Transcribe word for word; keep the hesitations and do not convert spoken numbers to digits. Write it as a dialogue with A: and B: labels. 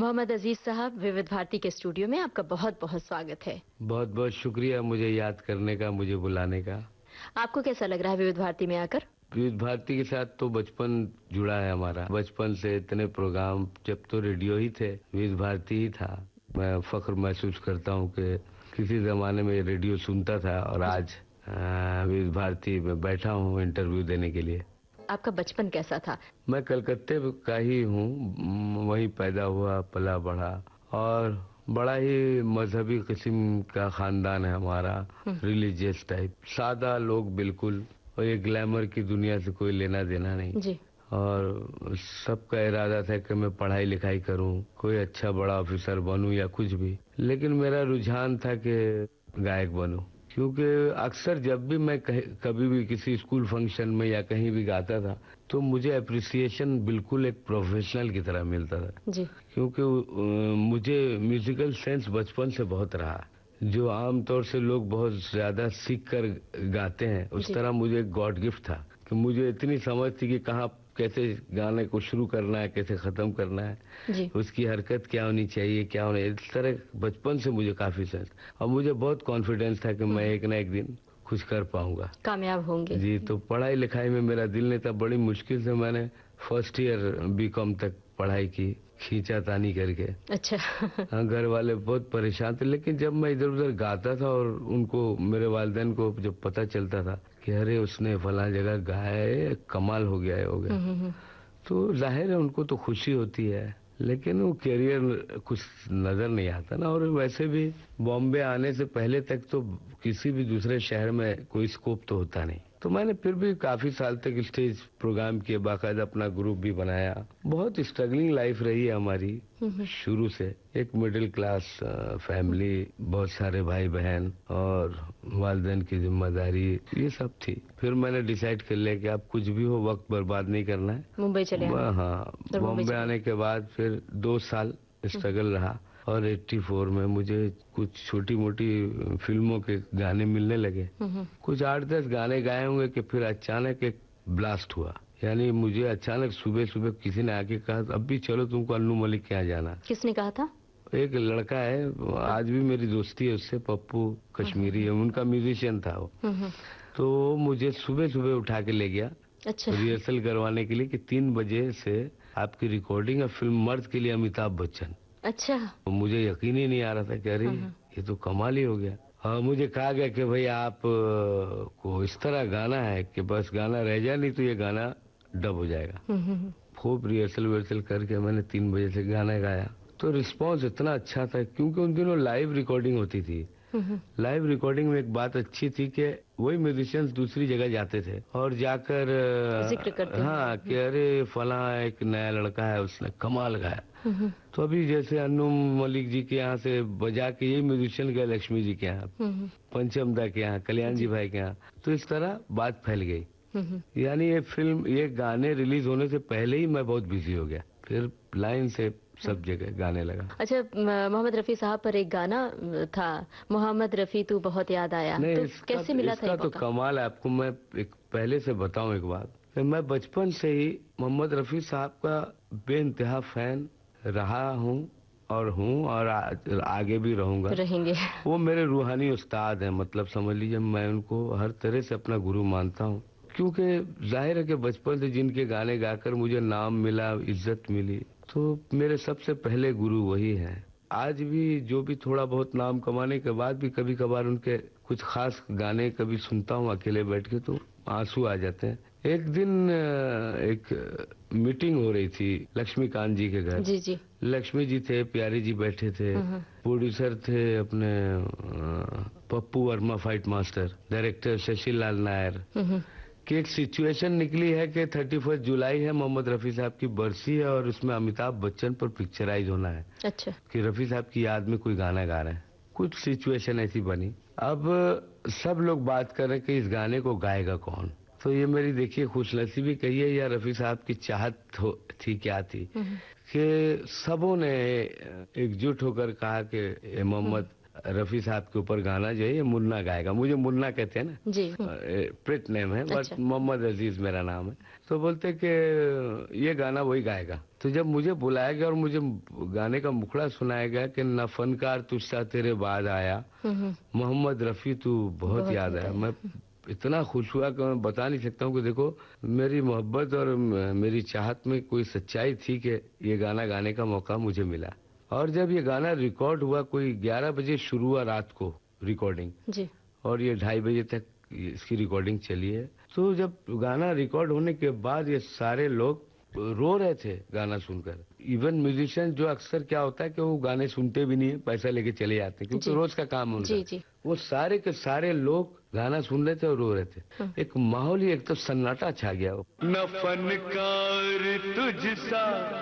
A: मोहम्मद अजीज साहब, विविध भारती के स्टूडियो में आपका बहुत बहुत स्वागत है।
B: बहुत बहुत शुक्रिया मुझे याद करने का, मुझे बुलाने का।
A: आपको कैसा लग रहा है विविध भारती में आकर?
B: विविध भारती के साथ तो बचपन जुड़ा है हमारा। बचपन से इतने प्रोग्राम, जब तो रेडियो ही थे, विविध भारती ही था। मैं फख्र महसूस करता हूँ कि किसी जमाने में रेडियो सुनता था और आज विविध भारती में बैठा हूँ इंटरव्यू देने के लिए।
A: आपका बचपन कैसा था?
B: मैं कलकत्ते का ही हूँ, वहीं पैदा हुआ, पला बढ़ा, और बड़ा ही मजहबी किस्म का खानदान है हमारा, रिलीजियस टाइप। सादा लोग बिल्कुल, और ये ग्लैमर की दुनिया से कोई लेना देना नहीं जी। और सबका इरादा था कि मैं पढ़ाई लिखाई करूं, कोई अच्छा बड़ा ऑफिसर बनूं या कुछ भी। लेकिन मेरा रुझान था कि गायक बनूं, क्योंकि अक्सर जब भी मैं कभी भी किसी स्कूल फंक्शन में या कहीं भी गाता था तो मुझे अप्रिसिएशन बिल्कुल एक प्रोफेशनल की तरह मिलता था जी। क्योंकि मुझे म्यूजिकल सेंस बचपन से बहुत रहा। जो आमतौर से लोग बहुत ज्यादा सीख कर गाते हैं, उस तरह मुझे एक गॉड गिफ्ट था कि मुझे इतनी समझ थी कि कहाँ कैसे गाने को शुरू करना है, कैसे खत्म करना है जी। उसकी हरकत क्या होनी चाहिए, क्या होना, इस तरह बचपन से मुझे काफी सेंस, और मुझे बहुत कॉन्फिडेंस था कि मैं एक ना एक दिन कुछ कर पाऊंगा, कामयाब होंगे जी। तो पढ़ाई लिखाई में मेरा दिल नहीं था। बड़ी मुश्किल से मैंने फर्स्ट ईयर बीकॉम तक पढ़ाई की, खींचा तानी करके। अच्छा। हाँ, घर वाले बहुत परेशान थे, लेकिन जब मैं इधर उधर गाता था और उनको, मेरे वालिदैन को जब पता चलता था कि अरे उसने फला जगह गाया है, कमाल हो गया है, हो गया, तो जाहिर है उनको तो खुशी होती है, लेकिन वो करियर कुछ नजर नहीं आता ना। और वैसे भी बॉम्बे आने से पहले तक तो किसी भी दूसरे शहर में कोई स्कोप तो होता नहीं। तो मैंने फिर भी काफी साल तक स्टेज प्रोग्राम किए, बाकायदा अपना ग्रुप भी बनाया। बहुत स्ट्रगलिंग लाइफ रही है हमारी शुरू से। एक मिडिल क्लास फैमिली, बहुत सारे भाई बहन और वालिदैन की जिम्मेदारी, ये सब थी। फिर मैंने डिसाइड कर लिया कि अब कुछ भी हो, वक्त बर्बाद नहीं करना है, मुंबई चले आना। हाँ, बॉम्बे आने के बाद फिर दो साल स्ट्रगल रहा, और चौरासी में मुझे कुछ छोटी मोटी फिल्मों के गाने मिलने लगे। कुछ आठ दस गाने गाए होंगे कि फिर अचानक एक ब्लास्ट हुआ। यानी मुझे अचानक सुबह सुबह किसी ने आके कहा, अब भी चलो तुमको अन्नू मलिक के यहाँ जाना। किसने कहा था? एक लड़का है, आज भी मेरी दोस्ती है उससे, पप्पू कश्मीरी है, उनका म्यूजिशियन था वो। तो मुझे सुबह सुबह उठा के ले गया, अच्छा, रिहर्सल करवाने के लिए कि तीन बजे से आपकी रिकॉर्डिंग है फिल्म मर्द के लिए, अमिताभ बच्चन। अच्छा। तो मुझे यकीन ही नहीं आ रहा था कि अरे ये तो कमाल ही हो गया। और मुझे कहा गया कि भाई आप को इस तरह गाना है कि बस गाना रह जाए, नहीं तो ये गाना डब हो जाएगा। खूब रिहर्सल विहर्सल करके मैंने तीन बजे से गाना गाया, तो रिस्पांस इतना अच्छा था, क्योंकि उन दिनों लाइव रिकॉर्डिंग होती थी। लाइव रिकॉर्डिंग में एक बात अच्छी थी कि वही म्यूजिशियंस दूसरी जगह जाते थे और जाकर जिक्र करते, हाँ, कि अरे फला एक नया लड़का है, उसने कमाल गाया। तो अभी जैसे अन्नू मलिक जी के यहाँ से बजा के यही म्यूजिशियन गए लक्ष्मी जी के यहाँ, पंचम दा के यहाँ, कल्याण जी भाई के यहाँ, तो इस तरह बात फैल गई। यानी ये फिल्म, ये गाने रिलीज होने से पहले ही मैं बहुत बिजी हो गया, फिर लाइन से सब जगह गाने लगा। अच्छा, मोहम्मद रफी साहब पर एक गाना था, मोहम्मद रफी तू बहुत याद आया, नहीं, तो इसका, कैसे मिला इसका था? तो कमाल है। आपको मैं एक पहले से बताऊं एक बात, मैं बचपन से ही मोहम्मद रफी साहब का बेइंतहा फैन रहा हूँ और हूँ, और आ, आगे भी रहूंगा, रहेंगे। वो मेरे रूहानी उस्ताद हैं, मतलब समझ लीजिए मैं उनको हर तरह से अपना गुरु मानता हूँ, क्योंकि जाहिर है कि बचपन से जिनके गाने गाकर मुझे नाम मिला, इज्जत मिली, तो मेरे सबसे पहले गुरु वही हैं। आज भी जो भी थोड़ा बहुत नाम कमाने के बाद भी कभी कभार उनके कुछ खास गाने कभी सुनता हूँ अकेले बैठ के, तो आंसू आ जाते हैं। एक दिन एक मीटिंग हो रही थी लक्ष्मीकांत जी के घर, जी जी, लक्ष्मी जी थे, प्यारी जी बैठे थे, प्रोड्यूसर थे अपने Pappu Verma fight master, director Shashi लाल नायर, कि एक सिचुएशन निकली है कि थर्टी फर्स्ट जुलाई है, मोहम्मद रफी साहब की बरसी है और उसमें अमिताभ बच्चन पर पिक्चराइज होना है। अच्छा। कि रफी साहब की याद में कोई गाना गा रहे हैं, कुछ सिचुएशन ऐसी बनी। अब सब लोग बात कर रहे हैं कि इस गाने को गाएगा कौन। तो ये मेरी देखिए खुशनसीबी कहिए या रफी साहब की चाहत थी, क्या थी, कि सबों ने एकजुट होकर कहा कि मोहम्मद रफी साहब के ऊपर गाना जो है ये मुन्ना गाएगा। मुझे मुन्ना कहते हैं ना
A: जी।
B: प्रिट नेम है, बट
A: अच्छा।
B: मोहम्मद अजीज मेरा नाम है। तो बोलते कि ये गाना वही गाएगा। तो जब मुझे बुलाया गया और मुझे गाने का मुखड़ा सुनाया गया कि न फनकार तुझसा तेरे बाद आया, मोहम्मद रफी तू बहुत, बहुत याद आया, मैं इतना खुश हुआ कि मैं बता नहीं सकता हूँ कि देखो मेरी मोहब्बत और मेरी चाहत में कोई सच्चाई थी कि ये गाना गाने का मौका मुझे मिला। और जब ये गाना रिकॉर्ड हुआ, कोई ग्यारह बजे शुरू हुआ रात को रिकॉर्डिंग जी, और ये ढाई बजे तक इसकी रिकॉर्डिंग चली है। तो जब गाना रिकॉर्ड होने के बाद ये सारे लोग रो रहे थे गाना सुनकर। इवन म्यूजिशियन जो अक्सर क्या होता है कि वो गाने सुनते भी नहीं है, पैसा लेके चले जाते हैं क्योंकि रोज का काम है उनका। जी, जी। वो सारे के सारे लोग गाना सुन रहे थे और रो रहे थे। हाँ। एक माहौल ही एक तो सन्नाटा छा गया। न फनकार तुझसा